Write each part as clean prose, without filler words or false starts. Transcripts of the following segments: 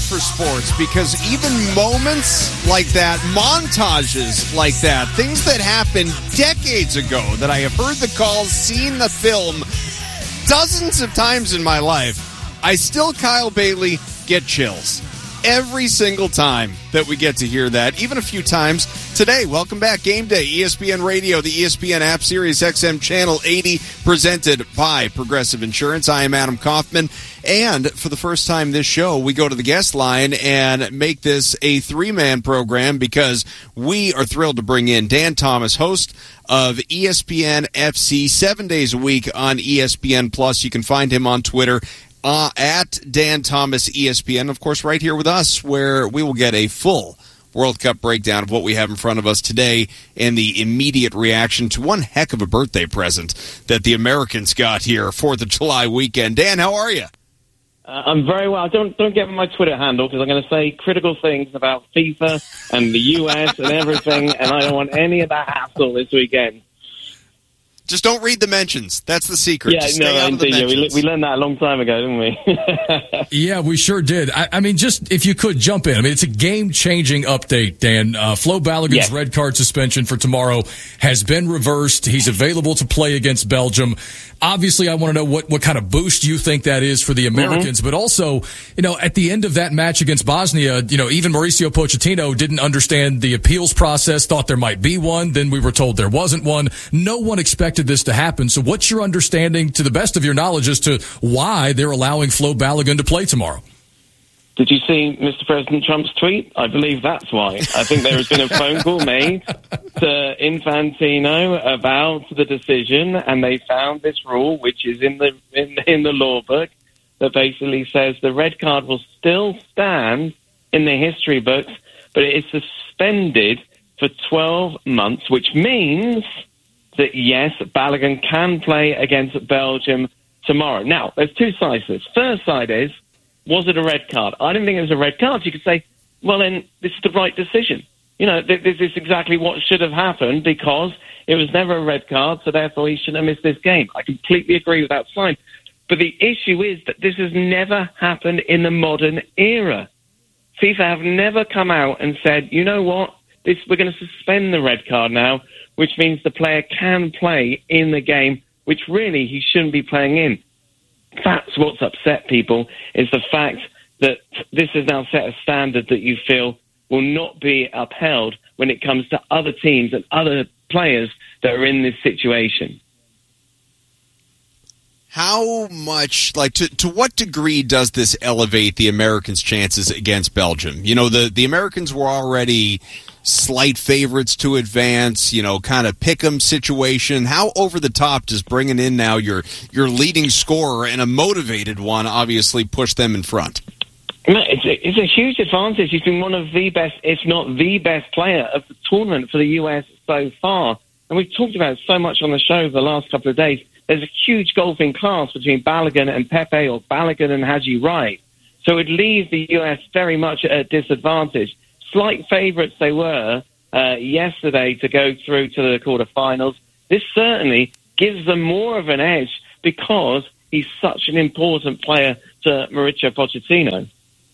for sports because even moments like that, montages like that, things that happened decades ago that I have heard the calls, seen the film dozens of times in my life, I still, Kyle Bailey, get chills. Every single time that we get to hear that, even a few times today. Welcome back, Game Day, ESPN Radio, the ESPN app, Sirius XM Channel 80, presented by Progressive Insurance. I am Adam Kaufman, and for the first time this show, we go to the guest line and make this a three-man program because we are thrilled to bring in Dan Thomas, host of ESPN FC, 7 days a week on ESPN+. You can find him on Twitter at Dan Thomas ESPN, of course, right here with us, where we will get a full World Cup breakdown of what we have in front of us today and the immediate reaction to one heck of a birthday present that the Americans got here, 4th of July weekend. Dan, how are you? I'm very well. Don't get my Twitter handle because I'm going to say critical things about FIFA and the US and everything, and I don't want any of that hassle this weekend. Just don't read the mentions. That's the secret. Yeah, we learned that a long time ago, didn't we? Yeah, we sure did. I mean, just if you could jump in. I mean, it's a game-changing update, Dan. Flo Balogun's red card suspension for tomorrow has been reversed. He's available to play against Belgium. Obviously, I want to know what kind of boost you think that is for the Americans. But also, at the end of that match against Bosnia, even Mauricio Pochettino didn't understand the appeals process, thought there might be one. Then we were told there wasn't one. No one expected this to happen. So what's your understanding, to the best of your knowledge, as to why they're allowing Flo Balogun to play tomorrow? Did you see Mr. President Trump's tweet? I believe that's why. I think there has been a phone call made to Infantino about the decision, and they found this rule, which is in the law book, that basically says the red card will still stand in the history books, but it is suspended for 12 months, which means that, yes, Balogun can play against Belgium tomorrow. Now, there's two sides to this. First side is, was it a red card? I didn't think it was a red card. You could say, well, then this is the right decision. This is exactly what should have happened because it was never a red card, so therefore he shouldn't have missed this game. I completely agree with that side. But the issue is that this has never happened in the modern era. FIFA have never come out and said, you know what, we're going to suspend the red card now, which means the player can play in the game, which really he shouldn't be playing in. That's what's upset people, is the fact that this has now set a standard that you feel will not be upheld when it comes to other teams and other players that are in this situation. How much, to what degree does this elevate the Americans' chances against Belgium? The Americans were already slight favorites to advance, kind of pick-em situation. How over the top does bringing in now your leading scorer and a motivated one obviously push them in front? It's a huge advantage. He's been one of the best, if not the best player of the tournament for the US so far. And we've talked about it so much on the show the last couple of days. There's a huge golfing class between Balogun and Pepe, or Balogun and Haji Wright. So it leaves the US very much at a disadvantage. Slight favourites they were yesterday to go through to the quarterfinals. This certainly gives them more of an edge because he's such an important player to Mauricio Pochettino.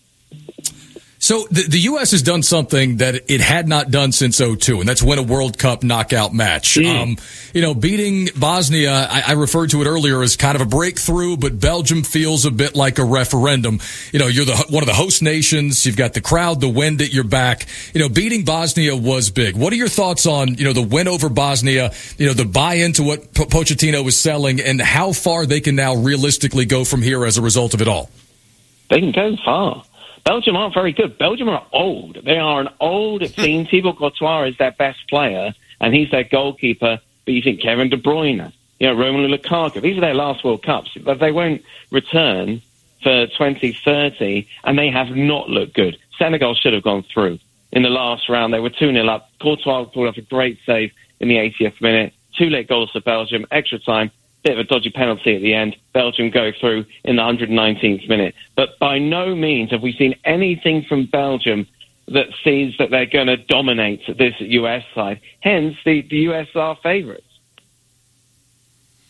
So the U.S. has done something that it had not done since 2002, and that's win a World Cup knockout match. Beating Bosnia, I referred to it earlier as kind of a breakthrough, but Belgium feels a bit like a referendum. You're one of the host nations. You've got the crowd, the wind at your back. Beating Bosnia was big. What are your thoughts on, the win over Bosnia, the buy-in to what Pochettino was selling, and how far they can now realistically go from here as a result of it all? They can go far. Belgium aren't very good. Belgium are old. They are an old team. Thibaut Courtois is their best player, and he's their goalkeeper. But you think Kevin De Bruyne, Romelu Lukaku, these are their last World Cups. But they won't return for 2030, and they have not looked good. Senegal should have gone through. In the last round, they were 2-0 up. Courtois pulled off a great save in the 80th minute. 2 late goals for Belgium, extra time. Bit of a dodgy penalty at the end. Belgium go through in the 119th minute. But by no means have we seen anything from Belgium that sees that they're going to dominate this US side. Hence, the US are favourites.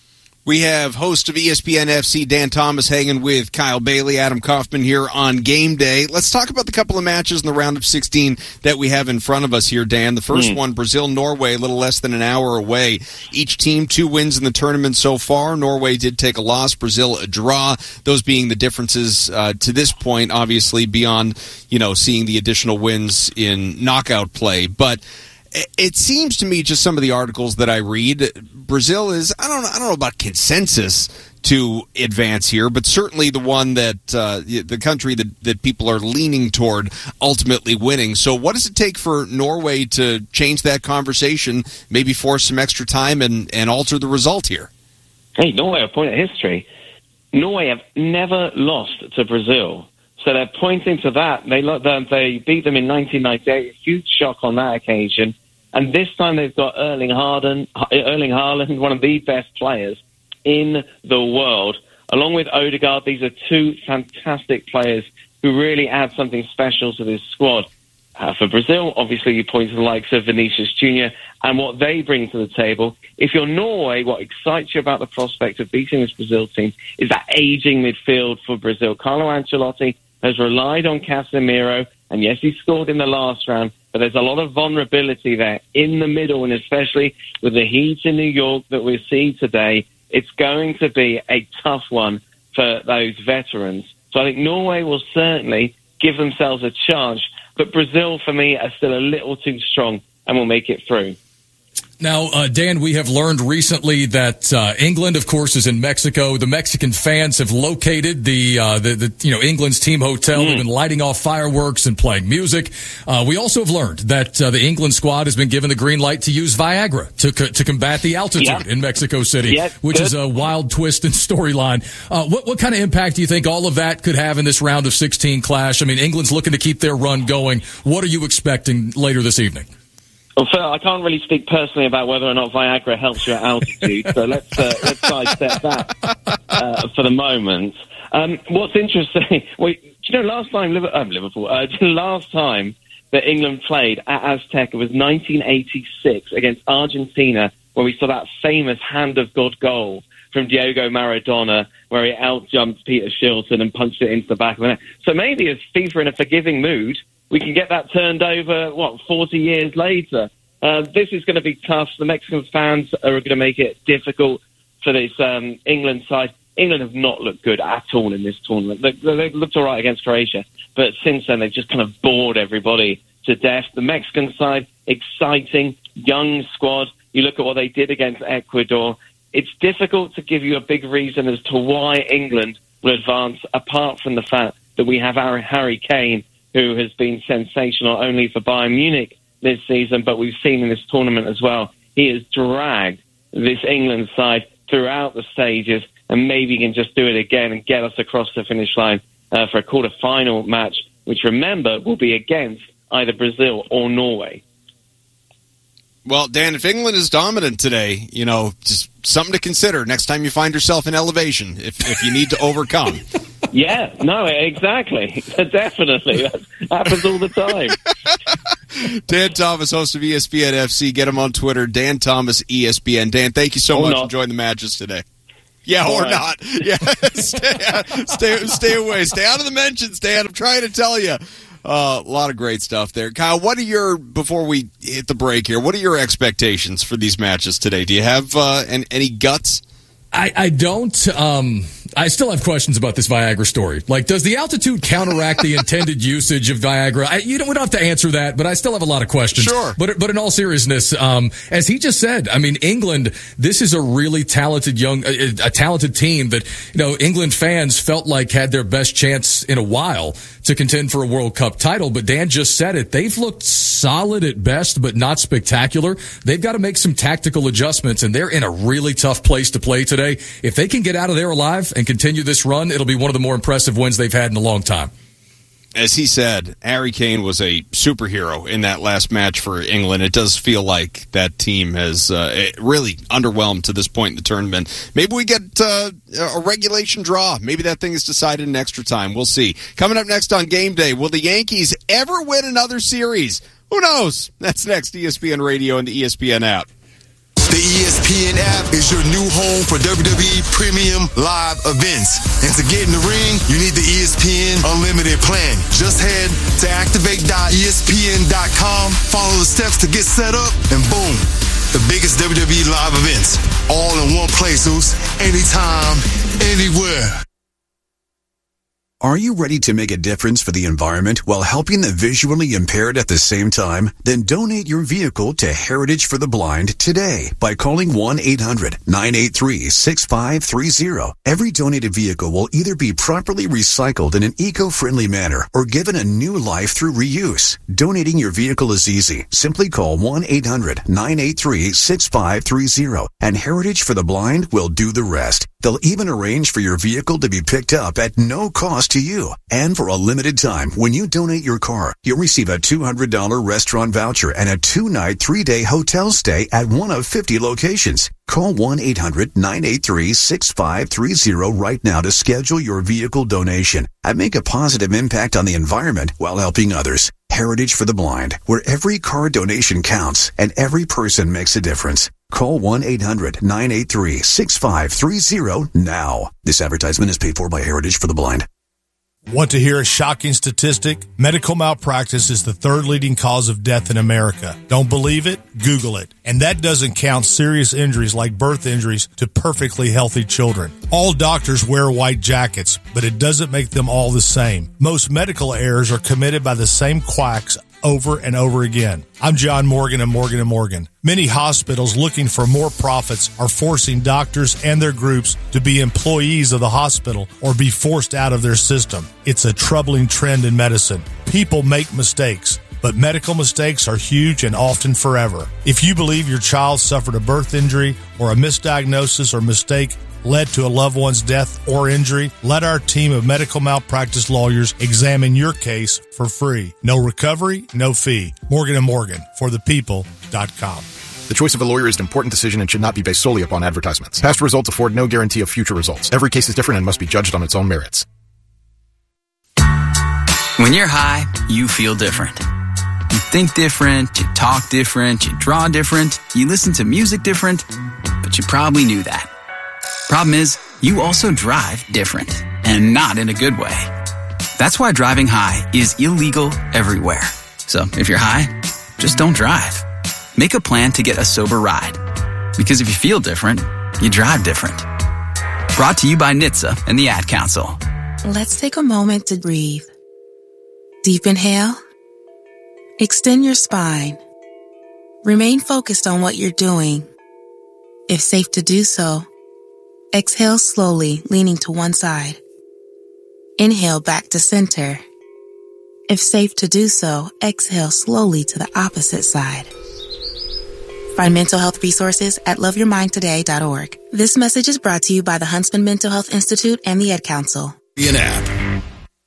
We have host of ESPN FC, Dan Thomas, hanging with Kyle Bailey, Adam Kaufman here on Game Day. Let's talk about the couple of matches in the round of 16 that we have in front of us here, Dan. The first one, Brazil-Norway, a little less than an hour away. Each team, 2 wins in the tournament so far. Norway did take a loss, Brazil a draw. Those being the differences to this point, obviously, beyond, seeing the additional wins in knockout play. But it seems to me, just some of the articles that I read, Brazil is, I don't know about consensus to advance here, but certainly the one that the country that people are leaning toward ultimately winning. So what does it take for Norway to change that conversation, maybe force some extra time and alter the result here? Hey, Norway, a point of history. Norway have never lost to Brazil. So they're pointing to that. They beat them in 1998, a huge shock on that occasion. And this time they've got Erling Haaland, one of the best players in the world. Along with Odegaard, these are 2 fantastic players who really add something special to this squad. For Brazil, obviously you point to the likes of Vinicius Jr. and what they bring to the table. If you're Norway, what excites you about the prospect of beating this Brazil team is that aging midfield for Brazil. Carlo Ancelotti has relied on Casemiro, and yes, he scored in the last round, but there's a lot of vulnerability there in the middle, and especially with the heat in New York that we see today, it's going to be a tough one for those veterans. So I think Norway will certainly give themselves a chance, but Brazil, for me, are still a little too strong and will make it through. Now, Dan, we have learned recently that England, of course, is in Mexico. The Mexican fans have located the England's team hotel. They've been lighting off fireworks and playing music. We also have learned that the England squad has been given the green light to use Viagra to combat the altitude in Mexico City, which is a wild twist in storyline. What kind of impact do you think all of that could have in this round of 16 clash? I mean, England's looking to keep their run going. What are you expecting later this evening? Well, Phil, I can't really speak personally about whether or not Viagra helps you at altitude, so let's sidestep that for the moment. What's interesting, last time last time that England played at Azteca was 1986 against Argentina, where we saw that famous hand of God goal from Diego Maradona, where he outjumped Peter Shilton and punched it into the back of the net. So maybe as FIFA in a forgiving mood, we can get that turned over, 40 years later. This is going to be tough. The Mexican fans are going to make it difficult for this England side. England have not looked good at all in this tournament. They looked all right against Croatia, but since then they've just kind of bored everybody to death. The Mexican side, exciting, young squad. You look at what they did against Ecuador. It's difficult to give you a big reason as to why England will advance, apart from the fact that we have our Harry Kane, who has been sensational only for Bayern Munich this season, but we've seen in this tournament as well. He has dragged this England side throughout the stages, and maybe he can just do it again and get us across the finish line for a quarter-final match, which, remember, will be against either Brazil or Norway. Well, Dan, if England is dominant today, just something to consider next time you find yourself in elevation, if you need to overcome. Yeah, no, exactly. Definitely. That happens all the time. Dan Thomas, host of ESPN FC. Get him on Twitter, Dan Thomas ESPN. Dan, thank you so much for joining the matches today. Yeah, or not. Yeah, stay away. Stay out of the mentions, Dan. I'm trying to tell you. A lot of great stuff there. Kyle, before we hit the break here, what are your expectations for these matches today? Do you have any guts? I don't. I still have questions about this Viagra story. Like, does the altitude counteract the intended usage of Viagra? We don't have to answer that, but I still have a lot of questions. Sure. But in all seriousness, as he just said, I mean, England, this is a really talented a talented team that, England fans felt like had their best chance in a while to contend for a World Cup title. But Dan just said it. They've looked solid at best, but not spectacular. They've got to make some tactical adjustments, and they're in a really tough place to play today. If they can get out of there alive and continue this run, it'll be one of the more impressive wins they've had in a long time. As he said, Harry Kane was a superhero in that last match for England. It does feel like that team has really underwhelmed to this point in the tournament. Maybe we get a regulation draw. Maybe that thing is decided in extra time. We'll see. Coming up next on Game Day, will the Yankees ever win another series? Who knows? That's next, ESPN Radio and the ESPN app. The ESPN app is your new home for WWE Premium Live events. And to get in the ring, you need the ESPN Unlimited plan. Just head to activate.espn.com, follow the steps to get set up, and boom, the biggest WWE live events. All in one place, Zeus. Anytime, anywhere. Are you ready to make a difference for the environment while helping the visually impaired at the same time? Then donate your vehicle to Heritage for the Blind today by calling 1-800-983-6530. Every donated vehicle will either be properly recycled in an eco-friendly manner or given a new life through reuse. Donating your vehicle is easy. Simply call 1-800-983-6530 and Heritage for the Blind will do the rest. They'll even arrange for your vehicle to be picked up at no cost to you. And for a limited time, when you donate your car, you'll receive a $200 restaurant voucher and a 2-night, 3-day hotel stay at one of 50 locations. Call 1-800-983-6530 right now to schedule your vehicle donation and make a positive impact on the environment while helping others. Heritage for the Blind, where every car donation counts and every person makes a difference. Call 1-800-983-6530 now. This advertisement is paid for by Heritage for the Blind. Want to hear a shocking statistic? Medical malpractice is the third leading cause of death in America. Don't believe it? Google it. And that doesn't count serious injuries like birth injuries to perfectly healthy children. All doctors wear white jackets, but it doesn't make them all the same. Most medical errors are committed by the same quacks over and over again. I'm John Morgan of Morgan & Morgan. Many hospitals looking for more profits are forcing doctors and their groups to be employees of the hospital or be forced out of their system. It's a troubling trend in medicine. People make mistakes, but medical mistakes are huge and often forever. If you believe your child suffered a birth injury or a misdiagnosis or mistake led to a loved one's death or injury, let our team of medical malpractice lawyers examine your case for free. No recovery, no fee. Morgan & Morgan, forthepeople.com. The choice of a lawyer is an important decision and should not be based solely upon advertisements. Past results afford no guarantee of future results. Every case is different and must be judged on its own merits. When you're high, you feel different. You think different, you talk different, you draw different, you listen to music different, but you probably knew that. Problem is, you also drive different, and not in a good way. That's why driving high is illegal everywhere. So if you're high, just don't drive. Make a plan to get a sober ride. Because if you feel different, you drive different. Brought to you by NHTSA and the Ad Council. Let's take a moment to breathe. Deep inhale. Extend your spine. Remain focused on what you're doing. If safe to do so, exhale slowly, leaning to one side. Inhale back to center. If safe to do so, exhale slowly to the opposite side. Find mental health resources at loveyourmindtoday.org. This message is brought to you by the Huntsman Mental Health Institute and the Ad Council. An app.